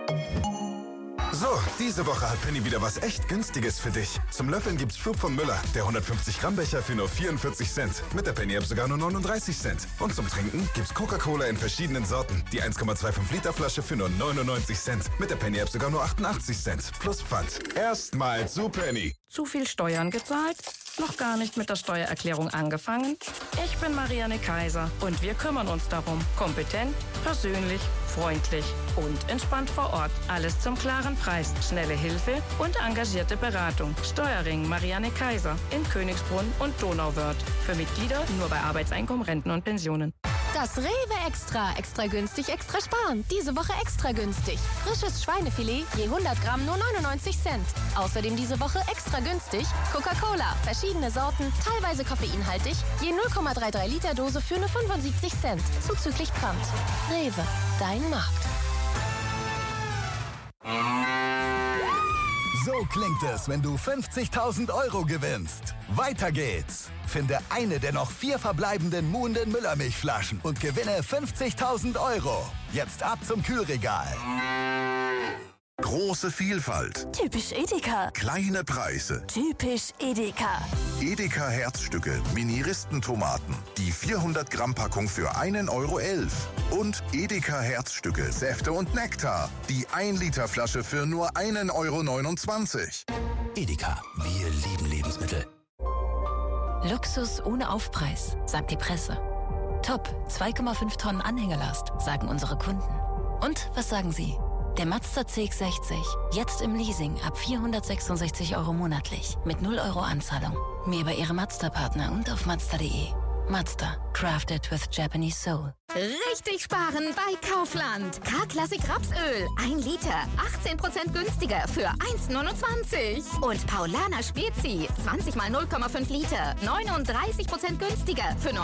So, diese Woche hat Penny wieder was echt Günstiges für dich. Zum Löffeln gibt's Flug von Müller, der 150 Gramm Becher für nur 44 Cent. Mit der Penny-App sogar nur 39 Cent. Und zum Trinken gibt's Coca-Cola in verschiedenen Sorten. Die 1,25 Liter Flasche für nur 99 Cent. Mit der Penny-App sogar nur 88 Cent. Plus Pfand. Erstmal zu Penny. Zu viel Steuern gezahlt? Noch gar nicht mit der Steuererklärung angefangen? Ich bin Marianne Kaiser und wir kümmern uns darum. Kompetent, persönlich, freundlich und entspannt vor Ort. Alles zum klaren Preis, schnelle Hilfe und engagierte Beratung. Steuerring Marianne Kaiser in Königsbrunn und Donauwörth. Für Mitglieder nur bei Arbeitseinkommen, Renten und Pensionen. Das Rewe Extra. Extra günstig, extra sparen. Diese Woche extra günstig. Frisches Schweinefilet je 100 Gramm nur 99 Cent. Außerdem diese Woche extra günstig Coca-Cola. Verschiedene Sorten, teilweise koffeinhaltig. Je 0,33 Liter Dose für nur 75 Cent. Zuzüglich Pfand. Rewe, dein Markt. So klingt es, wenn du 50.000 Euro gewinnst. Weiter geht's. Finde eine der noch 4 verbleibenden Muhnden Müllermilchflaschen und gewinne 50.000 Euro. Jetzt ab zum Kühlregal. Große Vielfalt. Typisch Edeka. Kleine Preise. Typisch Edeka. Edeka Herzstücke, Mini-Ristentomaten. Die 400 Gramm Packung für 1,11 Euro. Und Edeka Herzstücke, Säfte und Nektar. Die 1 Liter Flasche für nur 1,29 Euro. Edeka, wir lieben Lebensmittel. Luxus ohne Aufpreis, sagt die Presse. Top, 2,5 Tonnen Anhängelast, sagen unsere Kunden. Und was sagen Sie? Der Mazda CX-60, jetzt im Leasing ab 466 Euro monatlich, mit 0 Euro Anzahlung. Mehr bei Ihrem Mazda-Partner und auf Mazda.de. Mazda, crafted with Japanese soul. Richtig sparen bei Kaufland. K-Klassik Rapsöl. 1 Liter. 18% günstiger für 1,29. Und Paulaner Spezi. 20 mal 0,5 Liter. 39% günstiger für nur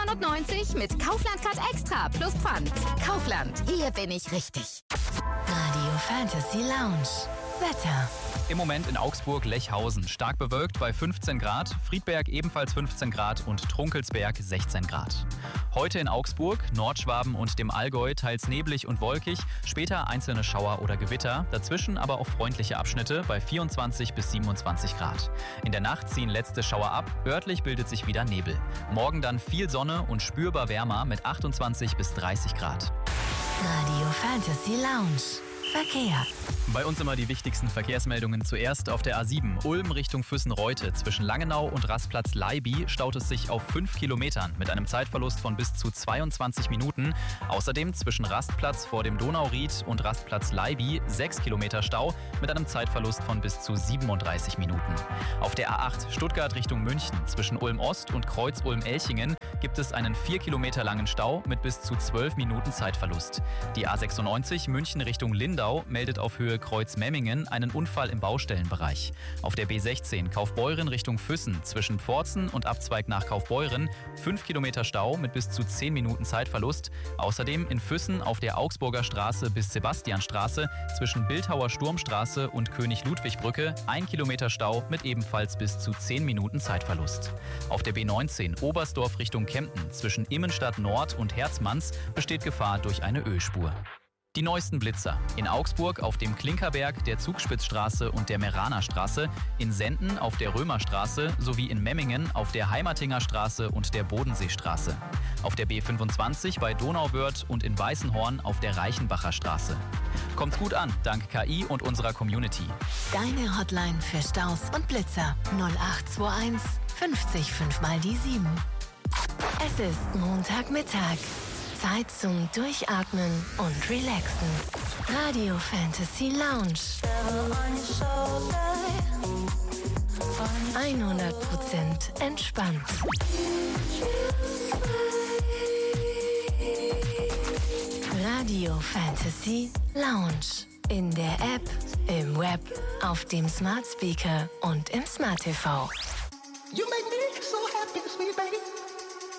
9,99 mit Kaufland Card Extra plus Pfand. Kaufland. Hier bin ich richtig. Radio Fantasy Lounge. Wetter. Im Moment in Augsburg-Lechhausen stark bewölkt bei 15 Grad, Friedberg ebenfalls 15 Grad und Trunkelsberg 16 Grad. Heute in Augsburg, Nordschwaben und dem Allgäu teils neblig und wolkig, später einzelne Schauer oder Gewitter, dazwischen aber auch freundliche Abschnitte bei 24 bis 27 Grad. In der Nacht ziehen letzte Schauer ab, örtlich bildet sich wieder Nebel. Morgen dann viel Sonne und spürbar wärmer mit 28 bis 30 Grad. Radio Fantasy Lounge. Verkehr. Bei uns immer die wichtigsten Verkehrsmeldungen. Zuerst auf der A7 Ulm Richtung Füssen-Reute. Zwischen Langenau und Rastplatz Leiby staut es sich auf 5 Kilometern mit einem Zeitverlust von bis zu 22 Minuten. Außerdem zwischen Rastplatz vor dem Donauried und Rastplatz Leiby 6 Kilometer Stau mit einem Zeitverlust von bis zu 37 Minuten. Auf der A8 Stuttgart Richtung München zwischen Ulm-Ost und Kreuz-Ulm-Elchingen gibt es einen 4 Kilometer langen Stau mit bis zu 12 Minuten Zeitverlust. Die A96 München Richtung Lindau meldet auf Höhe Kreuz-Memmingen einen Unfall im Baustellenbereich. Auf der B16 Kaufbeuren Richtung Füssen zwischen Pforzen und Abzweig nach Kaufbeuren 5 Kilometer Stau mit bis zu 10 Minuten Zeitverlust. Außerdem in Füssen auf der Augsburger Straße bis Sebastianstraße zwischen Bildhauer Sturmstraße und König-Ludwig-Brücke 1 Kilometer Stau mit ebenfalls bis zu 10 Minuten Zeitverlust. Auf der B19 Oberstdorf Richtung Kempten zwischen Immenstadt Nord und Herzmanns besteht Gefahr durch eine Ölspur. Die neuesten Blitzer. In Augsburg auf dem Klinkerberg, der Zugspitzstraße und der Meranerstraße, in Senden auf der Römerstraße sowie in Memmingen auf der Heimatinger Straße und der Bodenseestraße. Auf der B25 bei Donauwörth und in Weißenhorn auf der Reichenbacher Straße. Kommt gut an, dank KI und unserer Community. Deine Hotline für Staus und Blitzer 0821 50 5 mal die 7. Es ist Montagmittag. Zeit zum Durchatmen und Relaxen. Radio Fantasy Lounge. 100% entspannt. Radio Fantasy Lounge. In der App, im Web, auf dem Smart Speaker und im Smart TV. You make me so happy, sweet baby.